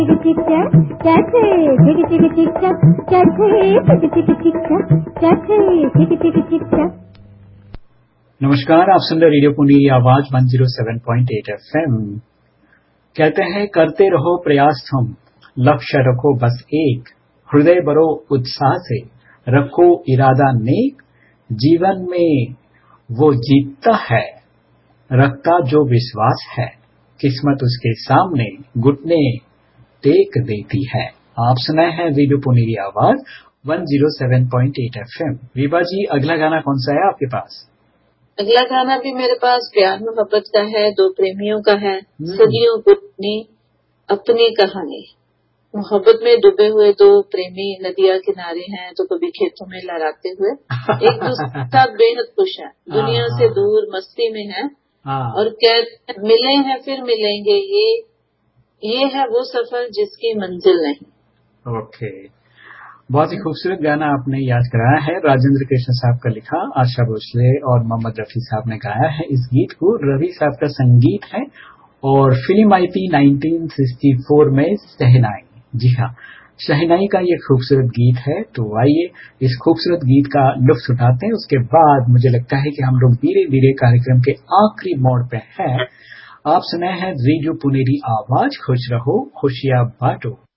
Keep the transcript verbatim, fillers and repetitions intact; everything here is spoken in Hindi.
टिक टक कैसे टिक टिक टिक टक कैसे टिक टिक टिक टक कैसे टिक टिक टिक टक। नमस्कार, आप सुन रहे रेडियो पुनीरी आवाज एक सौ सात पॉइंट आठ एफएम। कहते हैं करते रहो प्रयास, तुम लक्ष्य रखो बस एक, हृदय भरो उत्साह से रखो इरादा नेक, जीवन में वो जीतता है रखता जो विश्वास है, किस्मत उसके सामने घुटने टेक देती है। आप सुनाए हैं रेडियो पुनीरी आवाज एक सौ सात पॉइंट आठ एफएम। विभा जी, अगला गाना कौन सा है आपके पास? अगला गाना भी मेरे पास प्यार मोहब्बत का है, दो प्रेमियों का है। सदियों पुरानी अपनी कहानी। मोहब्बत में डूबे हुए दो प्रेमी नदिया किनारे हैं, तो कभी खेतों में लहराते हुए एक दूसरे के साथ बेहद खुश हैं, दुनिया से दूर मस्ती में हैं और कहते हैं मिले हैं फिर मिलेंगे, ये ये है वो सफर जिसकी मंजिल नहीं। ओके, बहुत ही खूबसूरत गाना आपने याद कराया है। राजेंद्र कृष्ण साहब का लिखा, आशा भोसले और मोहम्मद रफी साहब ने गाया है इस गीत को। रवि साहब का संगीत है और फिल्म आई थी उन्नीस सौ चौंसठ में शहनाई। जी हाँ, शहनाई का ये खूबसूरत गीत है। तो आइए इस खूबसूरत गीत का लुत्फ उठाते हैं। उसके बाद मुझे लगता है कि हम लोग धीरे धीरे कार्यक्रम के आखिरी मोड़ पे हैं। आप सुनाए हैं रेडियो पुनेरी आवाज, खुश रहो खुशियां बांटो।